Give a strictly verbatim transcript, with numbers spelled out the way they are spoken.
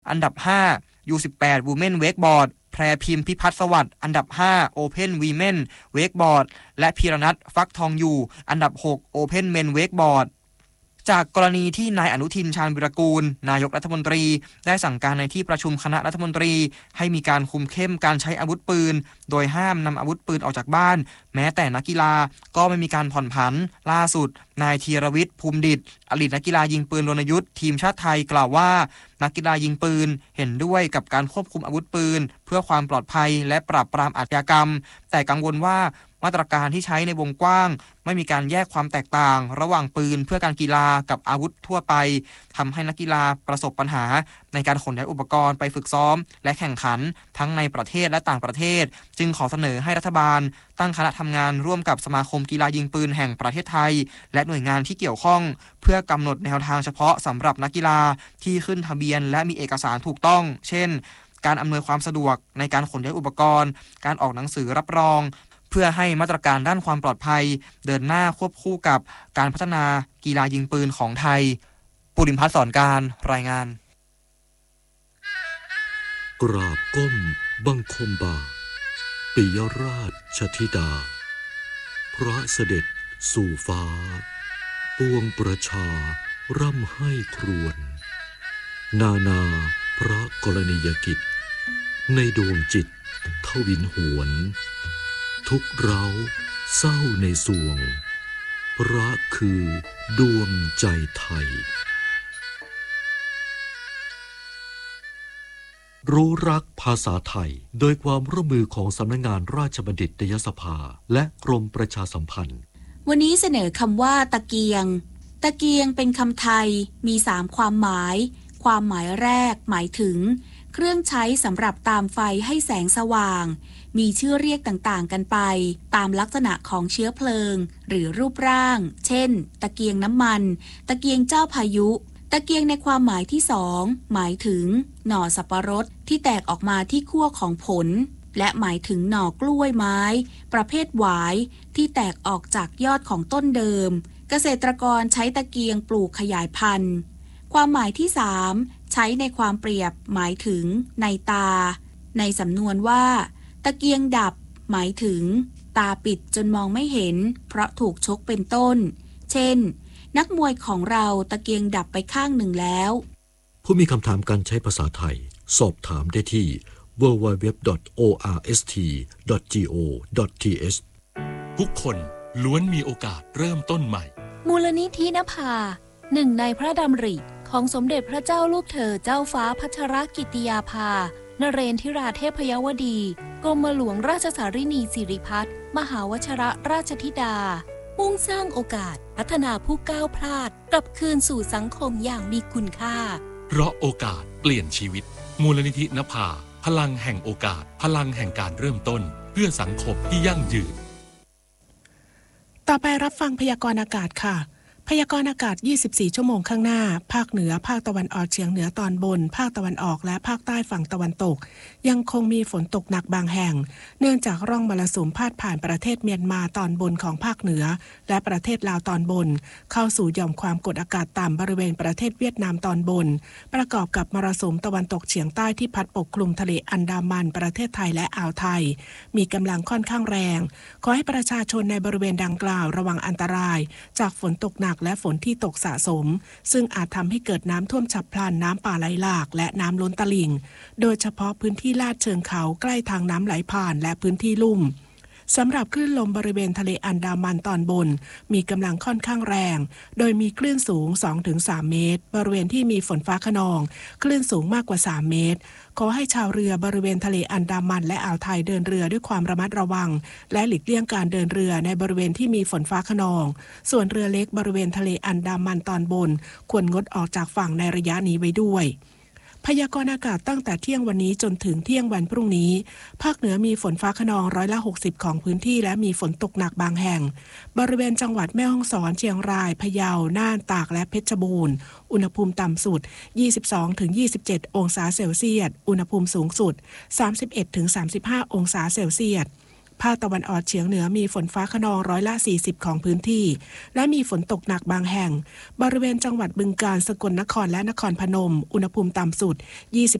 อันดับห้า ยู สิบแปด Women Wakeboard แพรพิมพ์พิพัฒน์สวัสดิ์อันดับห้า Open Women Wakeboard และพีรนัทฟักทองอยู่อันดับหก Open Men Wakeboardจากกรณีที่นายอนุทินชาญวิรากูลนายกรัฐมนตรีได้สั่งการในที่ประชุมคณะรัฐมนตรีให้มีการคุมเข้มการใช้อาวุธปืนโดยห้ามนำอาวุธปืนออกจากบ้านแม้แต่นักกีฬาก็ไม่มีการผ่อนผันล่าสุดนายธีรวิทย์ภูมิดิษฐ์อดีตนักกีฬายิงปืนรณยุทธ์ทีมชาติไทยกล่าวว่านักกีฬายิงปืนเห็นด้วยกับการควบคุมอาวุธปืนเพื่อความปลอดภัยและปราบปรามอาชญากรรมแต่กังวลว่ามาตรการที่ใช้ในวงกว้างไม่มีการแยกความแตกต่างระหว่างปืนเพื่อการกีฬากับอาวุธทั่วไปทำให้นักกีฬาประสบปัญหาในการขนย้ายอุปกรณ์ไปฝึกซ้อมและแข่งขันทั้งในประเทศและต่างประเทศจึงขอเสนอให้รัฐบาลตั้งคณะทำงานร่วมกับสมาคมกีฬายิงปืนแห่งประเทศไทยและหน่วยงานที่เกี่ยวข้องเพื่อกำหนดแนวทางเฉพาะสำหรับนักกีฬาที่ขึ้นทะเบียนและมีเอกสารถูกต้องเช่นการอำนวยความสะดวกในการขนย้ายอุปกรณ์การออกหนังสือรับรองเพื่อให้มาตรการด้านความปลอดภัยเดินหน้าควบคู่กับการพัฒนากีฬายิงปืนของไทยปุริมพัฒน์สอนการรายงานกราบก้มบังคมบาทปิยราชธิดาพระเสด็จสู่ฟ้าปวงประชาร่ำให้ครวญนานาพระกรณียกิจในดวงจิตทวินหวนทุกเราเศร้าในสวงพระคือดวงใจไทยรู้รักภาษาไทยโดยความร่วมมือของสำนักงานราชบัณฑิตยสภาและกรมประชาสัมพันธ์วันนี้เสนอคำว่าตะเกียงตะเกียงเป็นคำไทยมีสามความหมายความหมายแรกหมายถึงเครื่องใช้สำหรับตามไฟให้แสงสว่างมีชื่อเรียกต่างๆกันไปตามลักษณะของเชื้อเพลิงหรือรูปร่างเช่นตะเกียงน้ำมันตะเกียงเจ้าพายุตะเกียงในความหมายที่สองหมายถึงหน่อสับปะรดที่แตกออกมาที่ขั้วของผลและหมายถึงหน่อกล้วยไม้ประเภทหวายที่แตกออกจากยอดของต้นเดิมเกษตรกรใช้ตะเกียงปลูกขยายพันธุ์ความหมายที่สามใช้ในความเปรียบหมายถึงในตาในสำนวนว่าตะเกียงดับหมายถึงตาปิดจนมองไม่เห็นเพราะถูกชกเป็นต้นเช่นนักมวยของเราตะเกียงดับไปข้างหนึ่งแล้วผู้มีคำถามการใช้ภาษาไทยสอบถามได้ที่ ดับเบิลยู ดับเบิลยู ดับเบิลยู ดอท โอ อาร์ เอส ที ดอท จี โอ ดอท ที เอชทุกคนล้วนมีโอกาสเริ่มต้นใหม่มูลนิธินภาหนึ่งในพระดำริของสมเด็จพระเจ้าลูกเธอเจ้าฟ้าพัชรกิติยาภานเรนทิราเทพยวดีกรมหลวงราชสารินีสิริพัฒน์มหาวชรราชธิดามุ่งสร้างโอกาสพัฒนาผู้ก้าวพลาดกลับคืนสู่สังคมอย่างมีคุณค่าเพราะโอกาสเปลี่ยนชีวิตมูลนิธินภาพลังแห่งโอกาสพลังแห่งการเริ่มต้นเพื่อสังคมที่ยั่งยืนต่อไปรับฟังพยากรณ์อากาศค่ะพยากรณ์อากาศยี่สิบสี่ชั่วโมงข้างหน้าภาคเหนือภาคตะวันออกเฉียงเหนือตอนบนภาคตะวันออกและภาคใต้ฝั่งตะวันตกยังคงมีฝนตกหนักบางแห่งเนื่องจากร่องมรสุมพาดผ่านประเทศเมียนมาตอนบนของภาคเหนือและประเทศลาวตอนบนเข้าสู่หย่อมความกดอากาศต่ำบริเวณประเทศเวียดนามตอนบนประกอบกับมรสุมตะวันตกเฉียงใต้ที่พัดปกคลุมทะเลอันดามันประเทศไทยและอ่าวไทยมีกำลังค่อนข้างแรงขอให้ประชาชนในบริเวณดังกล่าวระวังอันตรายจากฝนตกหนักและฝนที่ตกสะสมซึ่งอาจทำให้เกิดน้ำท่วมฉับพลันน้ำป่าไหลหลากและน้ำล้นตลิ่งโดยเฉพาะพื้นที่ลาดเชิงเขาใกล้ทางน้ำไหลผ่านและพื้นที่ลุ่มสำหรับคลื่นลมบริเวณทะเลอันดามันตอนบนมีกำลังค่อนข้างแรงโดยมีคลื่นสูง สองถึงสาม เมตรบริเวณที่มีฝนฟ้าคะนองคลื่นสูงมากกว่าสามเมตรขอให้ชาวเรือบริเวณทะเลอันดามันและอ่าวไทยเดินเรือด้วยความระมัดระวังและหลีกเลี่ยงการเดินเรือในบริเวณที่มีฝนฟ้าคะนองส่วนเรือเล็กบริเวณทะเลอันดามันตอนบนควรงดออกจากฝั่งในระยะนี้ไว้ด้วยพยากรณ์อากาศตั้งแต่เที่ยงวันนี้จนถึงเที่ยงวันพรุ่งนี้ภาคเหนือมีฝนฟ้าคะนองร้อยละหกสิบของพื้นที่และมีฝนตกหนักบางแห่งบริเวณจังหวัดแม่ฮ่องสอนเชียงรายพะเยาน่านตากและเพชรบูรณ์อุณหภูมิต่ำสุด ยี่สิบสองถึงยี่สิบเจ็ด องศาเซลเซียสอุณหภูมิสูงสุด สามสิบเอ็ดถึงสามสิบห้า องศาเซลเซียสภาคตะวันออกเฉียงเหนือมีฝนฟ้าคะนองร้อยละสี่สิบของพื้นที่และมีฝนตกหนักบางแห่งบริเวณจังหวัดบึงกาฬสกลนครและนครพนมอุณหภูมิต่ำสุดยี่สิบ